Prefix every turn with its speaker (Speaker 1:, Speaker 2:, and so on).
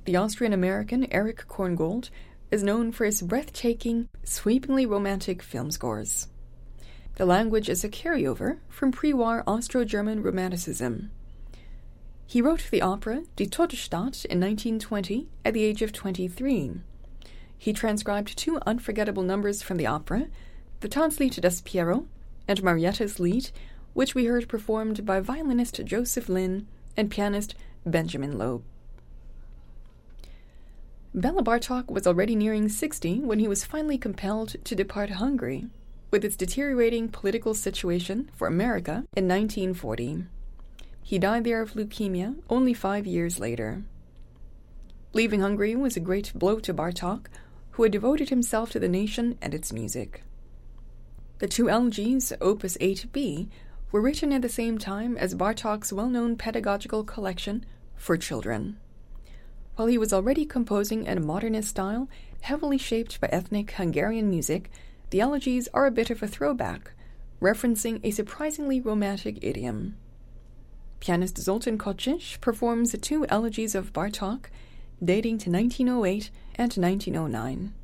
Speaker 1: The Austrian-American Erich Korngold is known for his breathtaking, sweepingly romantic film scores. The language is a carryover from pre-war Austro-German Romanticism. He wrote the opera Die Todesstadt in 1920 at the age of 23. He transcribed 2 unforgettable numbers from the opera, the Tanzlied des Piero and Marietta's Lied, which we heard performed by violinist Joseph Lynn and pianist Benjamin Loeb. Bela Bartok was already nearing 60 when he was finally compelled to depart Hungary, with its deteriorating political situation for America in 1940. He died there of leukemia only 5 years later. Leaving Hungary was a great blow to Bartok, who had devoted himself to the nation and its music. The 2 elegies, Opus 8b, were written at the same time as Bartok's well-known pedagogical collection For Children. While he was already composing in a modernist style, heavily shaped by ethnic Hungarian music, the elegies are a bit of a throwback, referencing a surprisingly romantic idiom. Pianist Zoltán Kocsich performs 2 elegies of Bartok, dating to 1908 and 1909.